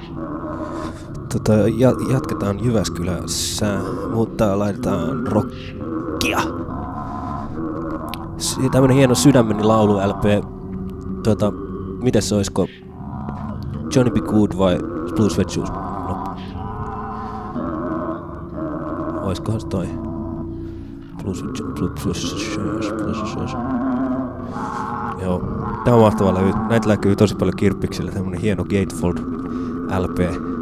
Jatketaan Jyväskylässä, mutta laitetaan rockia. Tämmönen hieno Sydämeni laulu LP. Mites se oisko? Johnny B. Good vai Blue Sweat Shoes? No. Oiskohan se toi? Blue Shoes. Joo. Tää on mahtava levy. Näitä näkyy tosi paljon kirppiksillä. Tämmönen hieno Gatefold LP.